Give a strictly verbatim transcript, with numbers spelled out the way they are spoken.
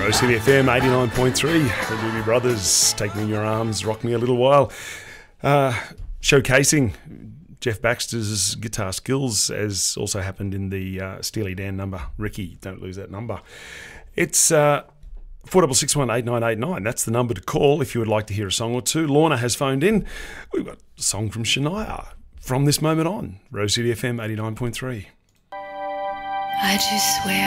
Rose City F M eighty-nine point three. The Doobie Brothers, Take Me in Your Arms, Rock Me a Little While. Uh, showcasing Jeff Baxter's guitar skills, as also happened in the uh, Steely Dan number, Ricky, don't lose that number. It's uh, four six six one eight nine eight nine. That's the number to call if you would like to hear a song or two. Lorna has phoned in. We've got a song from Shania. From this moment on, Rose City F M eighty-nine point three. I just swear